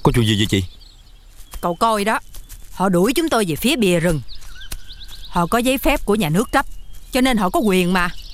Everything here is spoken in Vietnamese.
Có chuyện gì vậy chị? Cậu coi đó, họ đuổi chúng tôi về phía bìa rừng. Họ có giấy phép của nhà nước cấp, cho nên họ có quyền mà.